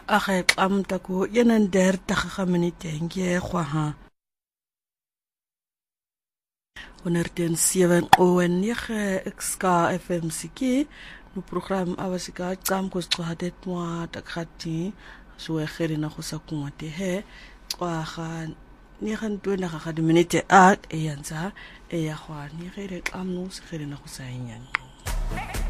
Age xamta ko 31 minute nge ha. 107 en 9 XK FM siki no program awasika xam ko sqhadet mwa takhati so kherina go sa kungote he xa ni gan to na ga minute a e yanza e ya gwa ni gere xamno se kherina go sa nyang